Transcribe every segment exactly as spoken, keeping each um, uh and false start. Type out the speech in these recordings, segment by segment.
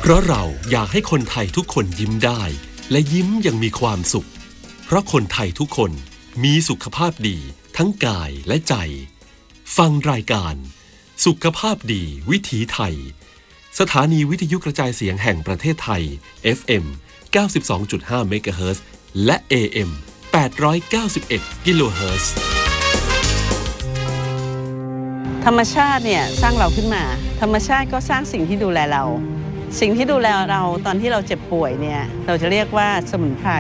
เพราะเราอยากให้คนไทยทุกคนยิ้มได้และยิ้มอย่างมีความสุขเพราะคนไทยทุกคนมีสุขภาพดีทั้งกายและใจฟังรายการสุขภาพดีวิถีไทยสถานีวิทยุกระจายเสียงแห่งประเทศไทย เอฟ เอ็ม เก้าสิบสองจุดห้า เมกะเฮิรตซ์ และ เอ เอ็ม แปดร้อยเก้าสิบเอ็ด กิโลเฮิรตซ์ธรรมชาติเนี่ยสร้างเราขึ้นมาธรรมชาติก็สร้างสิ่งที่ดูแลเราสิ่งที่ดูแลเราตอนที่เราเจ็บป่วยเนี่ยเราจะเรียกว่าสมุนไพร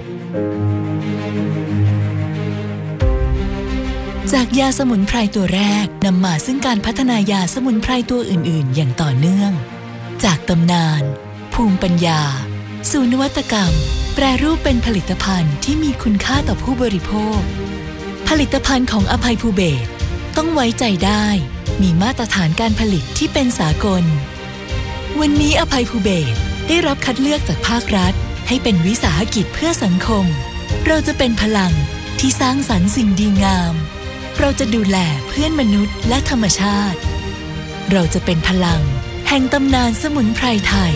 จากยาสมุนไพรตัวแรกนำมาซึ่งการพัฒนายาสมุนไพรตัวอื่นๆอย่างต่อเนื่องจากตำนานภูมิปัญญาสู่นวัตกรรมแปรรูปเป็นผลิตภัณฑ์ที่มีคุณค่าต่อผู้บริโภคผลิตภัณฑ์ของอภัยภูเบศรต้องไว้ใจได้มีมาตรฐานการผลิตที่เป็นสากลวันนี้อภัยภูเบศรได้รับคัดเลือกจากภาครัฐให้เป็นวิสาหกิจเพื่อสังคมเราจะเป็นพลังที่สร้างสรรค์สิ่งดีงามเราจะดูแลเพื่อนมนุษย์และธรรมชาติเราจะเป็นพลังแห่งตำนานสมุนไพรไทย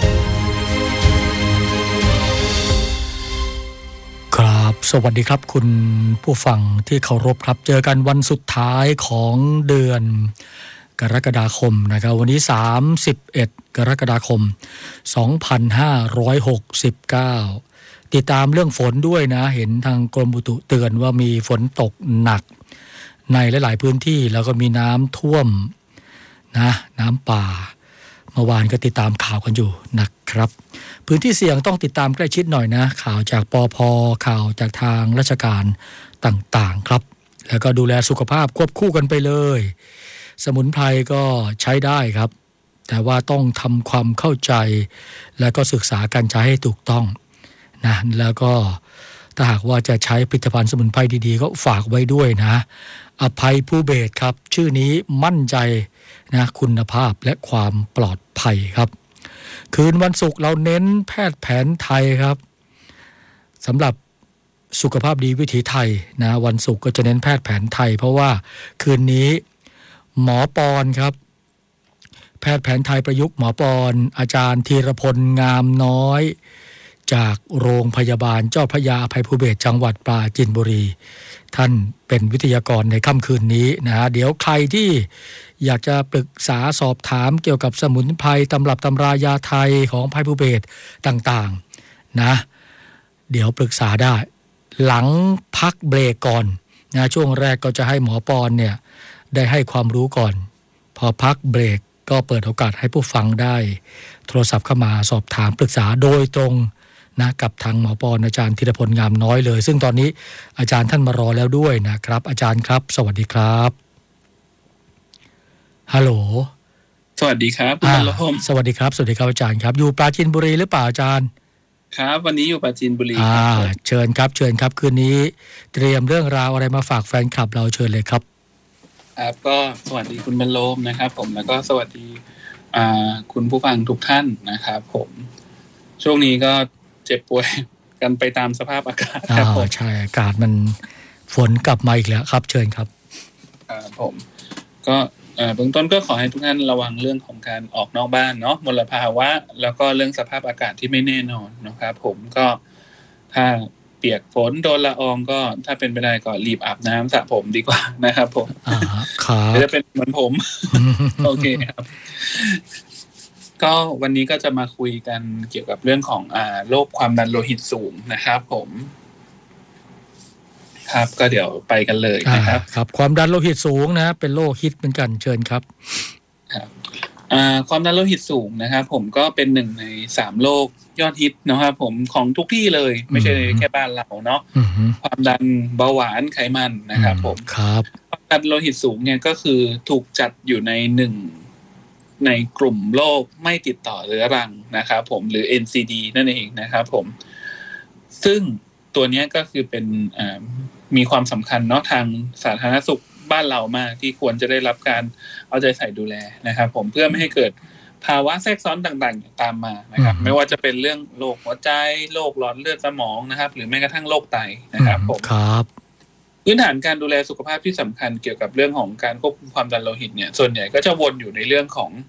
ครับสวัสดีครับคุณผู้ฟังที่เคารพครับเจอกันวันสุดท้ายของเดือนกรกฎาคมนะครับวันนี้สามสิบเอ็ดกรกฎาคมสองพันห้าร้อยหกสิบเก้าติดตามเรื่องฝนด้วยนะเห็นทางกรมอุตุเตือนว่ามีฝนตกหนักในหลายๆพื้นที่แล้วก็มีน้ำท่วมนะน้ำป่าเมื่อวานก็ติดตามข่าวกันอยู่นะครับพื้นที่เสี่ยงต้องติดตามใกล้ชิดหน่อยนะข่าวจากปภ.ข่าวจากทางราชการต่างๆครับแล้วก็ดูแลสุขภาพควบคู่กันไปเลยสมุนไพรก็ใช้ได้ครับแต่ว่าต้องทำความเข้าใจแล้วก็ศึกษาการใช้ให้ถูกต้องนะแล้วก็ถ้าหากว่าจะใช้ผลิตภัณฑ์สมุนไพรดีๆก็ฝากไว้ด้วยนะอภัยภูเบศรครับชื่อนี้มั่นใจนะคุณภาพและความปลอดภัยครับคืนวันศุกร์เราเน้นแพทย์แผนไทยครับสำหรับสุขภาพดีวิถีไทยนะวันศุกร์ก็จะเน้นแพทย์แผนไทยเพราะว่าคืนนี้หมอปอนครับแพทย์แผนไทยประยุกต์หมอปอนอาจารย์ธีรพลงามน้อยจากโรงพยาบาลเจ้าพระยาอภัยภูเบศรจังหวัดปราจีนบุรีท่านเป็นวิทยากรในค่ำคืนนี้นะเดี๋ยวใครที่อยากจะปรึกษาสอบถามเกี่ยวกับสมุนไพรตำรับตำรายาไทยของอภัยภูเบศรต่างๆนะเดี๋ยวปรึกษาได้หลังพักเบรกก่อนนะช่วงแรกก็จะให้หมอปอนเนี่ยได้ให้ความรู้ก่อนพอพักเบรกก็เปิดโอกาสให้ผู้ฟังได้โทรศัพท์เข้ามาสอบถามปรึกษาโดยตรงนะกับทางหมอปอนอาจารย์ธีรพลงามน้อยเลยซึ่งตอนนี้อาจารย์ท่านมารอแล้วด้วยนะครับอาจารย์ครับสวัสดีครับฮัลโหลสวัสดีครับคุณละพมสวัสดีครับสวัสดีครับอาจารย์ครับอยู่ปราจีนบุรีหรือเปล่าอาจารย์ครับวันนี้อยู่ปราจีนบุรีครับเชิญครับเชิญครับคืนนี้เตรียมเรื่องราวอะไรมาฝากแฟนคลับเราเชิญเลยครับครับก็สวัสดีคุณบรรโลมนะครับผมแล้วก็สวัสดีคุณผู้ฟังทุกท่านนะครับผมช่วงนี้ก็เจ็บป่วยกันไปตามสภาพอากาศครับผมใช่อากาศมันฝนกลับมาอีกแล้วครับเชิญครับครับผมก็เบื้องต้นก็ขอให้ทุกท่านระวังเรื่องของการออกนอกบ้านเนาะมลภาวะแล้วก็เรื่องสภาพอากาศที่ไม่แน่นอนนะครับผมก็ถ้าเปียกฝนโดนละอองก็ถ้าเป็นไปได้ก็รีบอาบน้ำสระผมดีกว่านะครับผมอ่าครับจะเป็นเหมือนผม โอเคครับก็วันนี้ก็จะมาคุยกันเกี่ยวกับเรื่องของอ่าโรคความดันโลหิตสูงนะครับผมครับก็เดี๋ยวไปกันเลยนะครับครับความดันโลหิตสูงนะเป็นโรคฮิตเหมือนกันเชิญครับครับอ่าความดันโลหิตสูงนะครับผมก็เป็นหนึ่งในสามโรคยอดฮิตนะครับผมของทุกที่เลยไม่ใช่แค่บ้านเราเนาะความดันเบาหวานไขมันนะครับผมครับความดันโลหิตสูงเนี่ยก็คือถูกจัดอยู่ในหนึ่งในกลุ่มโรคไม่ติดต่อเรื้อรังนะครับผมหรือ เอ็น ซี ดี นั่นเองนะครับผมซึ่งตัวนี้ก็คือเป็นมีความสำคัญเนาะทางสาธารณสุขบ้านเรามากที่ควรจะได้รับการเอาใจใส่ดูแลนะครับผมเพื่อไม่ให้เกิดภาวะแทรกซ้อนต่างๆตามมานะครับไม่ว่าจะเป็นเรื่องโรคหัวใจโรคหลอดเลือดสมองนะครับหรือแม้กระทั่งโรคไตนะครับผมครับพื้นฐานการดูแลสุขภาพที่สำคัญเกี่ยวกับเรื่องของการควบคุมความดันโลหิตเนี่ยส่วนใหญ่ก็จะวนอยู่ในเรื่องของพ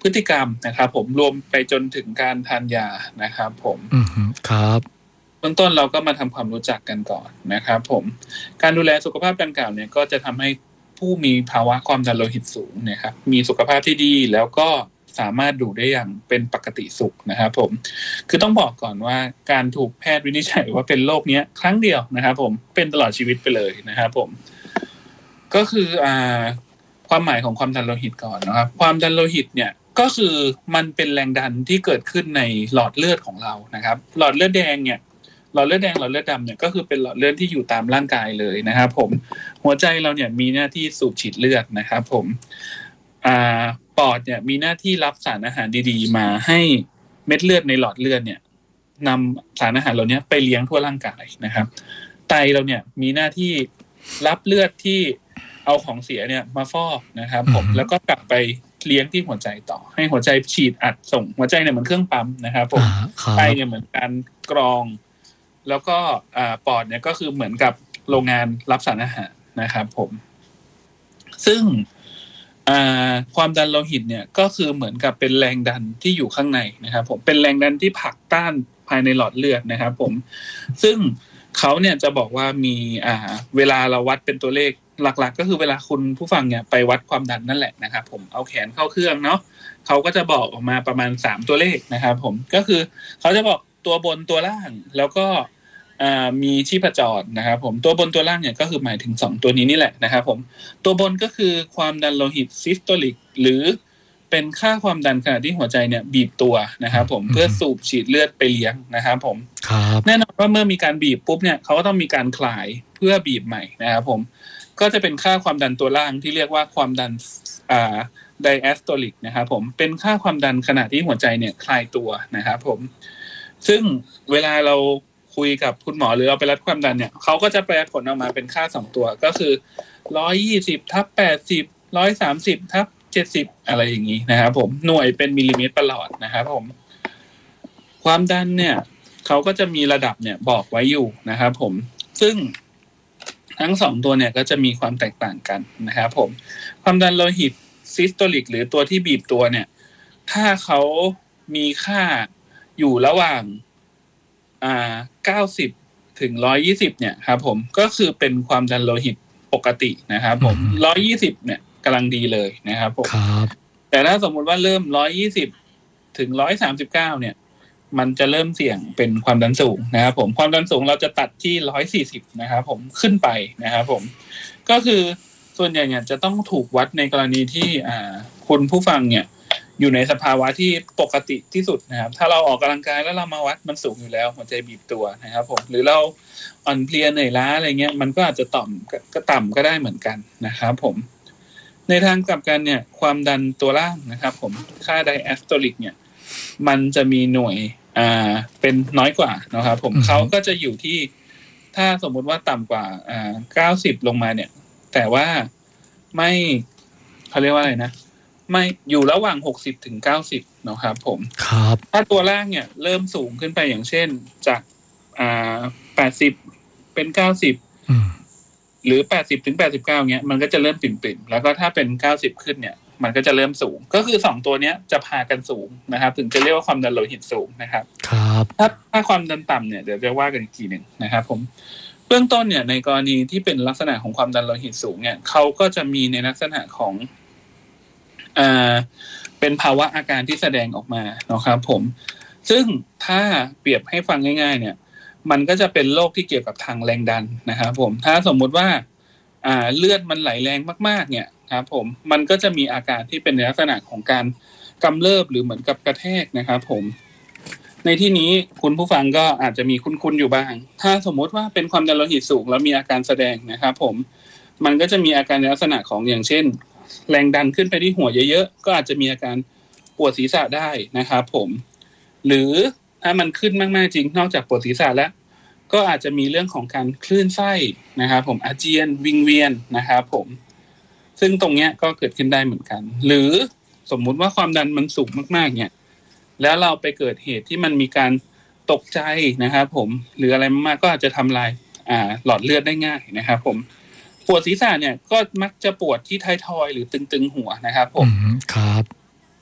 ฤติกรรมนะครับผมรวมไปจนถึงการทานยานะครับผมอืมครับเบื้องต้นเราก็มาทำความรู้จักกันก่อนนะครับผมการดูแลสุขภาพดังกล่าวเนี่ยก็จะทำให้ผู้มีภาวะความดันโลหิตสูงเนี่ยครับมีสุขภาพที่ดีแล้วก็สามารถดูได้อย่างเป็นปกติสุขนะครับผมคือต้องบอกก่อนว่าการถูกแพทย์วินิจฉัยว่าเป็นโรคนี้ครั้งเดียวนะครับผมเป็นตลอดชีวิตไปเลยนะครับผมก็คืออ่าความหมายของความดันโลหิตก่อนนะครับความดันโลหิตเนี่ยก็คือมันเป็นแรงดันที่เกิดขึ้นในหลอดเลือดของเรานะครับหลอดเลือดแดงเนี่ยหลอดเลือดแดงหลอดเลือดดำเนี่ยก็คือเป็นหลอดเลือดที่อยู่ตามร่างกายเลยนะครับผมหัวใจเราเนี่ยมีหน้าที่สูบฉีดเลือดนะครับผมอ่าปอดเนี่ยมีหน้าที่รับสารอาหารดีๆมาให้เม็ดเลือดในหลอดเลือดเนี่ยนำสารอาหารเหล่านี้ไปเลี้ยงทั่วร่างกายนะครับไตเราเนี่ยมีหน้าที่รับเลือดที่เอาของเสียเนี่ยมาฟอกนะครับผมแล้วก็กลับไปเลี้ยงที่หัวใจต่อให้หัวใจฉีดอัดส่งหัวใจเนี่ยเหมือนเครื่องปั๊มนะครับผมไตเนี่ยเหมือนการกรองแล้วก็อ่าปอดเนี่ยก็คือเหมือนกับโรงงานรับสารอาหารนะครับผมซึ่งอ่าความดันโลหิตเนี่ยก็คือเหมือนกับเป็นแรงดันที่อยู่ข้างในนะครับผมเป็นแรงดันที่ผลักต้านภายในหลอดเลือดนะครับผมซึ่งเขาเนี่ยจะบอกว่ามีอ่าเวลาเราวัดเป็นตัวเลขหลักๆก็คือเวลาคุณผู้ฟังเนี่ยไปวัดความดันนั่นแหละนะครับผมเอาแขนเข้าเครื่องเนาะเขาก็จะบอกออกมาประมาณสามตัวเลขนะครับผมก็คือเขาจะบอกตัวบนตัวล่างแล้วก็อ่ามีชีพจรนะครับผมตัวบนตัวล่างเนี่ยก็คือหมายถึงสองตัวนี้นี่แหละนะครับผมตัวบนก็คือความดันโลหิตซิสโตลิกหรือเป็นค่าความดันขณะที่หัวใจเนี่ยบีบตัวนะครับผมเพื่อสูบฉีดเลือดไปเลี้ยงนะครับผมแน่นอนว่าเมื่อมีการบีบปุ๊บเนี่ยเขาก็ต้องมีการคลายเพื่อบีบใหม่นะครับผมก็จะเป็นค่าความดันตัวล่างที่เรียกว่าความดันอ่าไดแอสโตลิกนะครับผมเป็นค่าความดันขณะที่หัวใจเนี่ยคลายตัวนะครับผมซึ่งเวลาเราคุยกับคุณหมอหรือเอาไปวัดความดันเนี่ยเขาก็จะแปลผลออกมาเป็นค่าสองตัวก็คือหนึ่งร้อยยี่สิบทับแปดสิบ หนึ่งร้อยสามสิบทับเจ็ดสิบอะไรอย่างนี้นะครับผมหน่วยเป็นมิลลิเมตรประหลอดนะครับผมความดันเนี่ยเขาก็จะมีระดับเนี่ยบอกไว้อยู่นะครับผมซึ่งทั้งสองตัวเนี่ยก็จะมีความแตกต่างกันนะครับผมความดันโลหิตซิสโตลิกหรือตัวที่บีบตัวเนี่ยถ้าเขามีค่าอยู่ระหว่างอ่าเก้าสิบถึงหนึ่งร้อยยี่สิบเนี่ยครับผมก็คือเป็นความดันโลหิตปกตินะครับผมหนึ่งร้อยยี่สิบเนี่ยกำลังดีเลยนะครับผมครับแต่ถ้าสมมุติว่าเริ่มหนึ่งร้อยยี่สิบถึงหนึ่งร้อยสามสิบเก้าเนี่ยมันจะเริ่มเสี่ยงเป็นความดันสูงนะครับผมความดันสูงเราจะตัดที่หนึ่งร้อยสี่สิบนะครับผมขึ้นไปนะครับผมก็คือส่วนใหญ่เนี่ยจะต้องถูกวัดในกรณีที่อ่าคุณผู้ฟังเนี่ยอยู่ในสภาวะที่ปกติที่สุดนะครับถ้าเราออกกำลังกายแล้วเรามาวัดมันสูงอยู่แล้วหัวใจบีบตัวนะครับผมหรือเราอ่อนเพลียเหนื่อยล้าอะไรเงี้ยมันก็อาจจะต่ำก็ต่ำก็ได้เหมือนกันนะครับผมในทางกลับกันเนี่ยความดันตัวล่างนะครับผมค่าไดแอสโตลิกเนี่ยมันจะมีหน่วยอ่าเป็นน้อยกว่านะครับผมเขาก็จะอยู่ที่ถ้าสมมุติว่าต่ำกว่าอ่าเก้าสิบลงมาเนี่ยแต่ว่าไม่เขาเรียกว่าอะไรนะไม่อยู่ระหว่างหกสิบถึงเก้าสิบนะครับผมครับถ้าตัวล่างเนี่ยเริ่มสูงขึ้นไปอย่างเช่นจากอ่าแปดสิบเป็นเก้าสิบอืมหรือแปดสิบถึงแปดสิบเก้าเงี้ยมันก็จะเริ่มปิ่มๆแล้วก็ถ้าเป็นเก้าสิบขึ้นเนี่ยมันก็จะเริ่มสูงก็คือสองตัวเนี้ยจะพากันสูงนะครับถึงจะเรียกว่าความดันโลหิตสูงนะครับครับถ้าถ้าความดันต่ำเนี่ยเดี๋ยวจะว่ากันอีกทีนึงนะครับผมเบื้องต้นเนี่ยในกรณีที่เป็นลักษณะของความดันโลหิตสูงเนี่ยเขาก็จะมีในลักษณะของอ่าเป็นภาวะอาการที่แสดงออกมานะครับผมซึ่งถ้าเปรียบให้ฟังง่ายๆเนี่ยมันก็จะเป็นโรคที่เกี่ยวกับทางแรงดันนะครับผมถ้าสมมุติว่าอ่าเลือดมันไหลแรงมากๆเนี่ยครับผมมันก็จะมีอาการที่เป็นในลักษณะของการกำเริบหรือเหมือนกับกระแทกนะครับผมในที่นี้คุณผู้ฟังก็อาจจะมีคุ้นๆอยู่บ้างถ้าสมมติว่าเป็นความดันโลหิตสูงแล้วมีอาการแสดงนะครับผมมันก็จะมีอาการในลักษณะของอย่างเช่นแรงดันขึ้นไปที่หัวเยอะๆก็อาจจะมีอาการปวดศีรษะได้นะครับผมหรือถ้ามันขึ้นมากๆจริงนอกจากปวดศีรษะแล้วก็อาจจะมีเรื่องของการคลื่นไส้นะครับผมอาเจียนวิงเวียนนะครับผมซึ่งตรงเนี้ยก็เกิดขึ้นได้เหมือนกันหรือสมมุติว่าความดันมันสูงมากๆเนี่ยแล้วเราไปเกิดเหตุที่มันมีการตกใจนะครับผมหรืออะไรมากๆก็อาจจะทำลายอ่าหลอดเลือดได้ง่ายนะครับผมปวดศีรษะเนี่ยก็มักจะปวดที่ท้ายทอยหรือตึงๆหัวนะครับผมครับ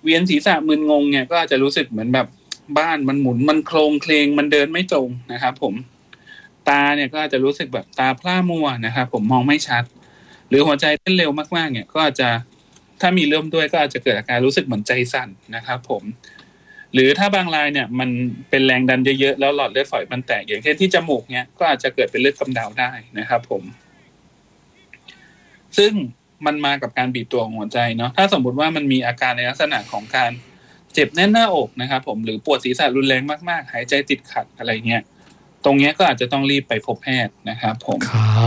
เวียนศีรษะมึนงงเนี่ยก็อาจจะรู้สึกเหมือนแบบบ้านมันหมุนมันโคลงเคลงมันเดินไม่ตรงนะครับผมตาเนี่ยก็อาจจะรู้สึกแบบตาพร่ามัวนะครับผมมองไม่ชัดหรือหัวใจเต้นเร็วมากๆเนี่ยก็อาจจะถ้ามีร่วมด้วยก็อาจจะเกิดอาการรู้สึกเหมือนใจสั่นนะครับผมหรือถ้าบางรายเนี่ยมันเป็นแรงดันเยอะๆแล้วหลอดเลือดฝอยมันแตกอย่างเช่นที่จมูกเนี่ยก็อาจจะเกิดเป็นเลือดกำเดาได้นะครับผมซึ่งมันมากับการบีบตัวของหัวใจเนาะถ้าสมมุติว่ามันมีอาการในลักษณะของการเจ็บแน่นหน้าอกนะครับผมหรือปวดศีรษะรุนแรงมากๆหายใจติดขัดอะไรเงี้ยตรงเนี้ยก็อาจจะต้องรีบไปพบแพทย์นะครับผมครับ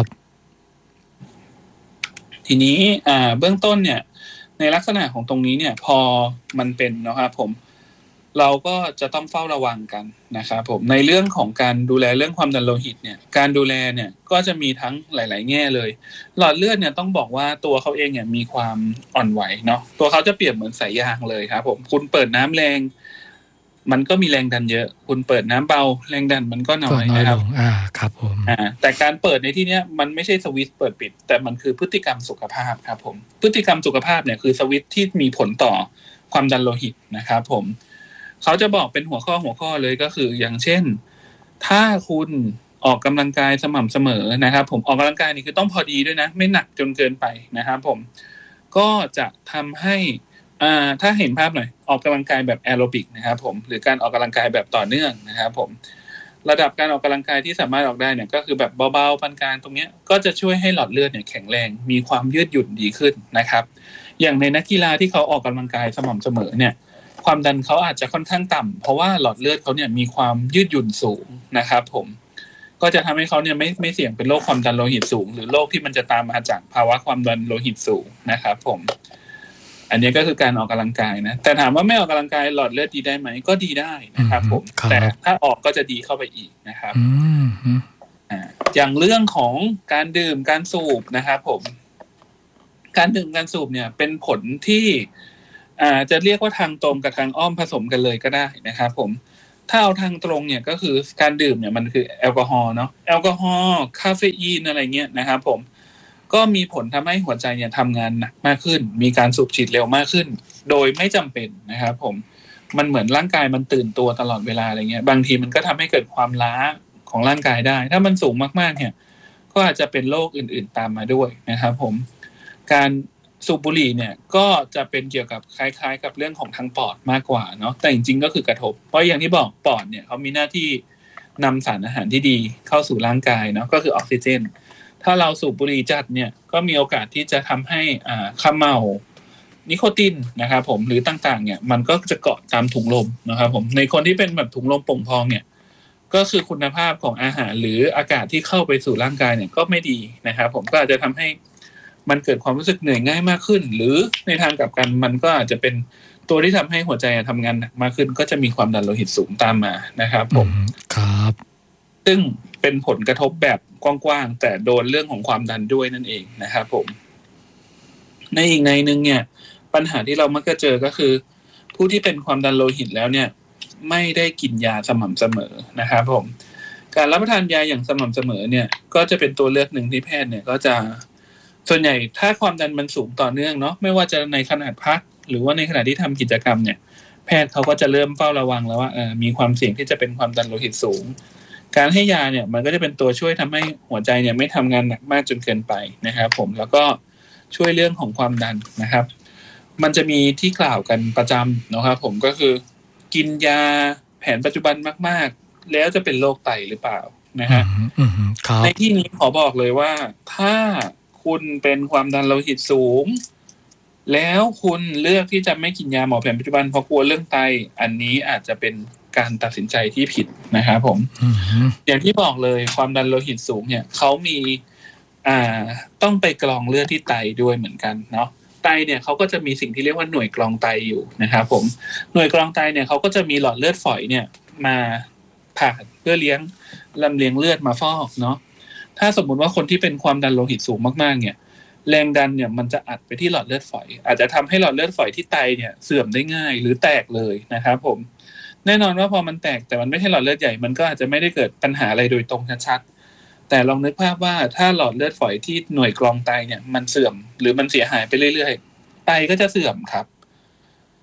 ทีนี้อ่าเบื้องต้นเนี่ยในลักษณะของตรงนี้เนี่ยพอมันเป็นนะครับผมเราก็จะต้องเฝ้าระวังกันนะครับผมในเรื่องของการดูแลเรื่องความดันโลหิตเนี่ยการดูแลเนี่ยก็จะมีทั้งหลายๆแง่เลยหลอดเลือดเนี่ยต้องบอกว่าตัวเขาเองเนี่ยมีความอ่อนไหวเนาะตัวเขาจะเปรียบเหมือนสายยางเลยครับผมคุณเปิดน้ำแรงมันก็มีแรงดันเยอะคุณเปิดน้ำเบาแรงดันมันก็น้อยนะครับอ่าครับผมอ่าแต่การเปิดในที่เนี้ยมันไม่ใช่สวิตช์เปิดปิดแต่มันคือพฤติกรรมสุขภาพครับผมพฤติกรรมสุขภาพเนี่ยคือสวิตช์ที่มีผลต่อความดันโลหิตนะครับผมเขาจะบอกเป็นหัวข้อหัวข้อเลยก็คืออย่างเช่นถ้าคุณออกกำลังกายสม่ำเสมอนะครับผมออกกำลังกายนี่คือต้องพอดีด้วยนะไม่หนักจนเกินไปนะครับผมก็จะทำให้อ่าถ้าเห็นภาพหน่อยออกกำลังกายแบบแอโรบิกนะครับผมหรือการออกกำลังกายแบบต่อเนื่องนะครับผมระดับการออกกำลังกายที่สามารถออกได้เนี่ยก็คือแบบเบาๆปานกลางตรงนี้ก็จะช่วยให้หลอดเลือดเนี่ยแข็งแรงมีความยืดหยุ่นดีขึ้นนะครับอย่างในนักกีฬาที่เขาออกกำลังกายสม่ำเสมอเนี่ยความดันเขาอาจจะค่อนข้างต่ำเพราะว่าหลอดเลือดเขาเนี่ยมีความยืดหยุ่นสูงนะครับผมก็จะทำให้เขาเนี่ยไม่ไม่เสี่ยงเป็นโรคความดันโลหิตสูงหรือโรคที่มันจะตามมาจากภาวะความดันโลหิตสูงนะครับผมอันนี้ก็คือการออกกำลังกายนะแต่ถามว่าไม่ออกกำลังกายหลอดเลือดดีได้ไหมก็ดีได้นะครับผมแต่ถ้าออกก็จะดีเข้าไปอีกนะครับอ่าอย่างเรื่องของการดื่มการสูบนะครับผมการดื่มการสูบเนี่ยเป็นผลที่อ่าจะเรียกว่าทางตรงกับทางอ้อมผสมกันเลยก็ได้นะครับผมถ้าเอาทางตรงเนี่ยก็คือการดื่มเนี่ยมันคือแอลกอฮอล์เนาะแอลกอฮอล์คาเฟอีนอะไรเงี้ยนะครับผมก็มีผลทำให้หัวใจเนี่ยทำงานหนักมากขึ้นมีการสูบฉีดเร็วมากขึ้นโดยไม่จำเป็นนะครับผมมันเหมือนร่างกายมันตื่นตัวตลอดเวลาอะไรเงี้ยบางทีมันก็ทำให้เกิดความล้าของร่างกายได้ถ้ามันสูงมากๆเนี่ยก็อาจจะเป็นโรคอื่นๆตามมาด้วยนะครับผมการสูบบุหรี่เนี่ยก็จะเป็นเกี่ยวกับคล้ายๆกับเรื่องของทางปอดมากกว่าเนาะแต่จริงๆก็คือกระทบเพราะอย่างที่บอกปอดเนี่ยเขามีหน้าที่นำสารอาหารที่ดีเข้าสู่ร่างกายเนาะก็คือออกซิเจนถ้าเราสูบบุหรี่จัดเนี่ยก็มีโอกาสที่จะทำให้อ่าขมเหลานิโคตินนะครับผมหรือต่างๆเนี่ยมันก็จะเกาะตามถุงลมนะครับผมในคนที่เป็นแบบถุงลมโป่งพองเนี่ยก็คือคุณภาพของอาหารหรืออากาศที่เข้าไปสู่ร่างกายเนี่ยก็ไม่ดีนะครับผมก็อาจจะทำให้มันเกิดความรู้สึกเหนื่อยง่ายมากขึ้นหรือในทางกลับกันมันก็อาจจะเป็นตัวที่ทำให้หัวใจทำงานหนักมากขึ้นก็จะมีความดันโลหิตสูงตามมานะครับผมครับซึ่งเป็นผลกระทบแบบกว้างๆแต่โดนเรื่องของความดันด้วยนั่นเองนะครับผมในอีกในนึงเนี่ยปัญหาที่เรามักจะเจอก็คือผู้ที่เป็นความดันโลหิตแล้วเนี่ยไม่ได้กินยาสม่ำเสมอนะครับผมการรับประทานยาอย่างสม่ำเสมอเนี่ยก็จะเป็นตัวเลือกหนึ่งที่แพทย์เนี่ยก็จะส่วนใหญ่ถ้าความดันมันสูงต่อเนื่องเนาะไม่ว่าจะในขณะพักหรือว่าในขณะที่ทำกิจกรรมเนี่ยแพทย์เขาก็จะเริ่มเฝ้าระวังแล้วว่าเออมีความเสี่ยงที่จะเป็นความดันโลหิตสูงการให้ยาเนี่ยมันก็จะเป็นตัวช่วยทำให้หัวใจเนี่ยไม่ทำงานหนักมากจนเกินไปนะครับผมแล้วก็ช่วยเรื่องของความดันนะครับมันจะมีที่กล่าวกันประจำนะครับผมก็คือกินยาแผนปัจจุบันมากๆแล้วจะเป็นโรคไตหรือเปล่านะฮะในที่นี้ขอบอกเลยว่าถ้าคุณเป็นความดันโลหิตสูงแล้วคุณเลือกที่จะไม่กินยาหมอแผนปัจจุบันเพราะกลัวเรื่องไตอันนี้อาจจะเป็นการตัดสินใจที่ผิดนะครับผม mm-hmm. อย่างที่บอกเลยความดันโลหิตสูงเนี่ยเขามีอ่าต้องไปกรองเลือดที่ไตด้วยเหมือนกันเนาะไตเนี่ยเขาก็จะมีสิ่งที่เรียกว่าหน่วยกรองไตอยู่นะครับผมหน่วยกรองไตเนี่ยเขาก็จะมีหลอดเลือดฝอยเนี่ยมาผ่านเพื่อเลี้ยงลำเลียงเลือดมาฟอกเนาะถ้าสมมุติว่าคนที่เป็นความดันโลหิตสูงมากๆเนี่ยแรงดันเนี่ยมันจะอัดไปที่หลอดเลือดฝอยอาจจะทำให้หลอดเลือดฝอยที่ไตเนี่ยเสื่อมได้ง่ายหรือแตกเลยนะครับผมแน่นอนว่าพอมันแตกแต่มันไม่ใช่หลอดเลือดใหญ่มันก็อาจจะไม่ได้เกิดปัญหาอะไรโดยตรงชัดๆแต่ลองนึกภาพว่าถ้าหลอดเลือดฝอยที่หน่วยกรองไตเนี่ยมันเสื่อมหรือมันเสียหายไปเรื่อยๆไตก็จะเสื่อมครับ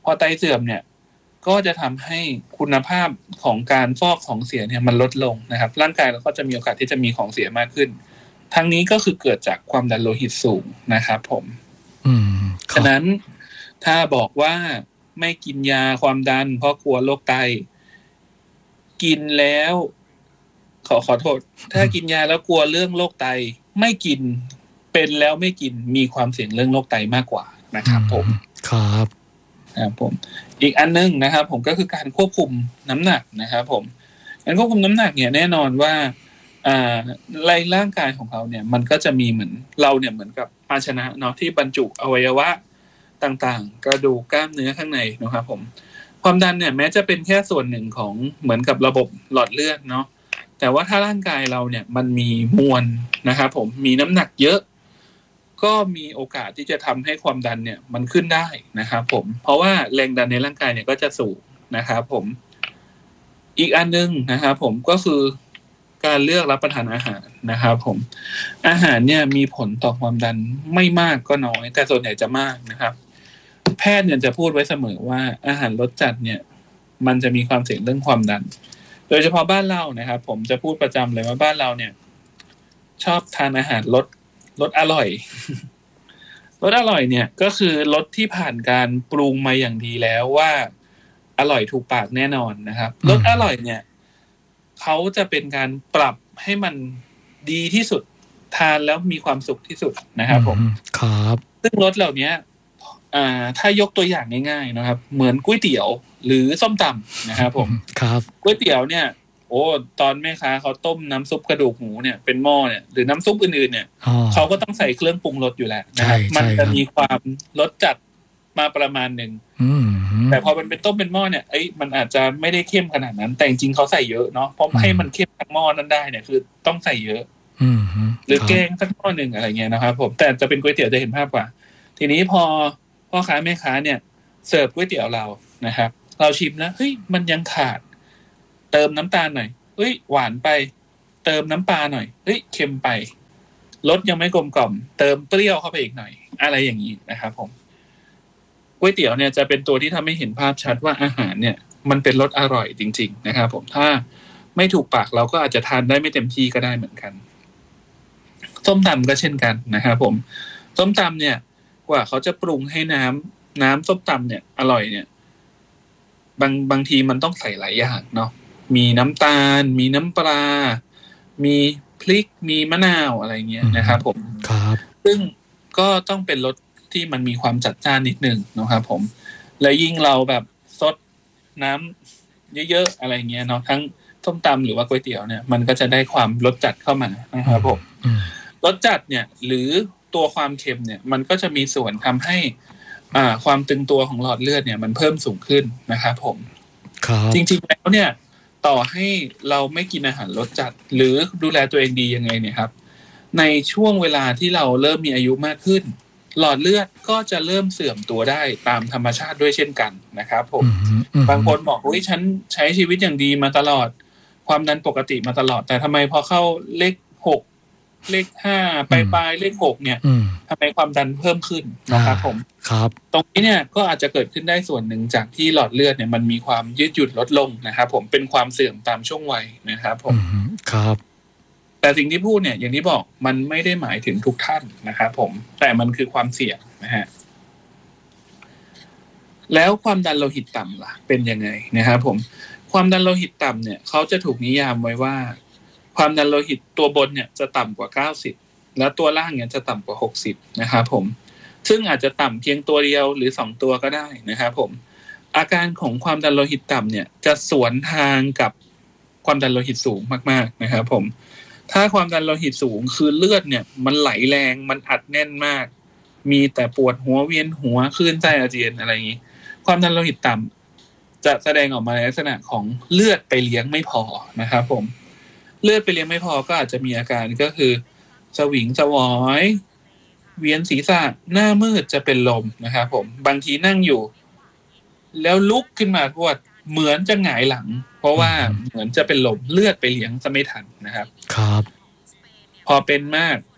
พอไตเสื่อมเนี่ยก็จะทำให้คุณภาพของการฟอกของเสียเนี่ยมันลดลงนะครับร่างกายเราก็จะมีโอกาสที่จะมีของเสียมากขึ้นทั้งนี้ก็คือเกิดจากความดันโลหิตสูงนะครับผมอืมฉะนั้นถ้าบอกว่าไม่กินยาความดันเพราะกลัวโรคไตกินแล้วขอขอโทษถ้ากินยาแล้วกลัวเรื่องโรคไตไม่กินเป็นแล้วไม่กินมีความเสี่ยงเรื่องโรคไตมากกว่านะครับผมครับครับผมอีกอันนึงนะครับผมก็คือการควบคุมน้ำหนักนะครับผมการควบคุมน้ำหนักเนี่ยแน่นอนว่าอ่าในร่างกายของเราเนี่ยมันก็จะมีเหมือนเราเนี่ยเหมือนกับภาชนะเนาะที่บรรจุอวัยวะต่างๆกระดูกกล้ามเนื้อข้างในนะครับผมความดันเนี่ยแม้จะเป็นแค่ส่วนหนึ่งของเหมือนกับระบบหลอดเลือดเนาะแต่ว่าถ้าร่างกายเราเนี่ยมันมีมวลนะครับผมมีน้ำหนักเยอะก็มีโอกาสที่จะทำให้ความดันเนี่ยมันขึ้นได้นะครับผมเพราะว่าแรงดันในร่างกายเนี่ยก็จะสูงนะครับผมอีกอันนึงนะครับผมก็คือการเลือกรับประทานอาหารนะครับผมอาหารเนี่ยมีผลต่อความดันไม่มากก็น้อยแต่ส่วนใหญ่จะมากนะครับแพทย์เนี่ยจะพูดไว้เสมอว่าอาหารรสจัดเนี่ยมันจะมีความเสี่ยงเรื่องความดันโดยเฉพาะบ้านเรานะครับผมจะพูดประจำเลยว่าบ้านเราเนี่ยชอบทานอาหารรสรสอร่อยรสอร่อยเนี่ยก็คือรสที่ผ่านการปรุงมาอย่างดีแล้วว่าอร่อยถูกปากแน่นอนนะครับรสอร่อยเนี่ยเขาจะเป็นการปรับให้มันดีที่สุดทานแล้วมีความสุขที่สุดนะครับผมครับซึ่งรสเหล่านี้อ่าถ้ายกตัวอย่างง่ายๆนะครับเหมือนก๋วยเตี๋ยวหรือส้มตำนะครับผมครับก๋วยเตี๋ยวเนี่ยโอ้ตอนแม่ค้าเขาต้มน้ำซุปกระดูกหมูเนี่ยเป็นหม้อเนี่ยหรือน้ำซุปอื่นๆเนี่ยเขาก็ต้องใส่เครื่องปรุงรสอยู่แล้วนะครับมันจะมีความรสจัดมาประมาณหนึ่งแต่พอมันเป็นต้มเป็นหม้อเนี่ยเอ้ยมันอาจจะไม่ได้เข้มขนาดนั้นแต่จริงๆเขาใส่เยอะเนาะเพราะให้มันเข้มทั้งหม้อนั้นได้เนี่ยคือต้องใส่เยอะหรือแกงสักหม้อหนึ่งอะไรเงี้ยนะครับผมแต่จะเป็นก๋วยเตี๋ยวจะเห็นภาพกว่าทีนี้พอพ่อค้าแม่ค้าเนี่ยเสิร์ฟก๋วยเตี๋ยวเรานะครับเราชิมแล้วเฮ้ยมันยังขาดเติมน้ำตาลหน่อยเฮ้ยหวานไปเติมน้ำปลาหน่อยเฮ้ยเค็มไปรสยังไม่กลมกล่อมเติมเปรี้ยวเข้าไปอีกหน่อยอะไรอย่างนี้นะครับผมก๋วยเตี๋ยวเนี่ยจะเป็นตัวที่ทำให้เห็นภาพชัดว่าอาหารเนี่ยมันเป็นรสอร่อยจริงๆนะครับผมถ้าไม่ถูกปากเราก็อาจจะทานได้ไม่เต็มที่ก็ได้เหมือนกันส้มตำก็เช่นกันนะครับผมส้มตำเนี่ยกว่าเขาจะปรุงให้น้ำน้ำส้มตำเนี่ยอร่อยเนี่ยบางบางทีมันต้องใส่หลายอย่างเนาะมีน้ำตาลมีน้ำปลามีพริกมีมะนาวอะไรเงี้ยนะครับผมครับซึ่งก็ต้องเป็นรสที่มันมีความจัดจ้านนิดนึงนะครับผมและยิ่งเราแบบซดน้ำเยอะๆอะไรเงี้ยเนาะทั้งส้มตำหรือว่าก๋วยเตี๋ยวเนี่ยมันก็จะได้ความรสจัดเข้ามานะครับผมรสจัดเนี่ยหรือตัวความเค็มเนี่ยมันก็จะมีส่วนทำให้อ่าความตึงตัวของหลอดเลือดเนี่ยมันเพิ่มสูงขึ้นนะครับผมจริงๆแล้วเนี่ยต่อให้เราไม่กินอาหารรสจัดหรือดูแลตัวเองดียังไงเนี่ยครับในช่วงเวลาที่เราเริ่มมีอายุมากขึ้นหลอดเลือดก็จะเริ่มเสื่อมตัวได้ตามธรรมชาติด้วยเช่นกันนะครับผมบางคนบอกว่าฉันใช้ชีวิตอย่างดีมาตลอดความดันปกติมาตลอดแต่ทำไมพอเข้าเลขหกเลขห้าปลายปลายเลขหกเนี่ยทำไมความดันเพิ่มขึ้นนะครับผมครับตรงนี้เนี่ยก็อาจจะเกิดขึ้นได้ส่วนหนึ่งจากที่หลอดเลือดเนี่ยมันมีความยืดหยุ่นลดลงนะครับผมเป็นความเสื่อมตามช่วงวัยนะครับผมครับแต่สิ่งที่พูดเนี่ยอย่างที่บอกมันไม่ได้หมายถึงทุกท่านนะครับผมแต่มันคือความเสี่ยงนะฮะแล้วความดันโลหิตต่ำล่ะเป็นยังไงนะครับผมความดันโลหิตต่ำเนี่ยเขาจะถูกนิยามไว้ว่าความดันโลหิตตัวบนเนี่ยจะต่ำกว่าเก้าสิบแล้วตัวล่างเนี่ยจะต่ำกว่าหกสิบนะครับผมซึ่งอาจจะต่ำเพียงตัวเดียวหรือสองตัวก็ได้นะครับผมอาการของความดันโลหิตต่ำเนี่ยจะสวนทางกับความดันโลหิตสูงมากๆนะครับผมถ้าความดันโลหิตสูงคือเลือดเนี่ยมันไหลแรงมันอัดแน่นมากมีแต่ปวดหัวเวียนหัวคลื่นไส้อาเจียนอะไรอย่างนี้ความดันโลหิตต่ำจะแสดงออกมาในลักษณะของเลือดไปเลี้ยงไม่พอนะครับผมเลือดไปเลี้ยงไม่พอก็อาจจะมีอาการก็คือสวิงสวอยเวียนศีรษะหน้ามืดจะเป็นลมนะครับผมบางทีนั่งอยู่แล้วลุกขึ้นมาปวดเหมือนจะหงายหลังเพราะว่าเหมือนจะเป็นลมเลือดไปเลี้ยงจะไม่ทันนะครับครับพอเป็นมาก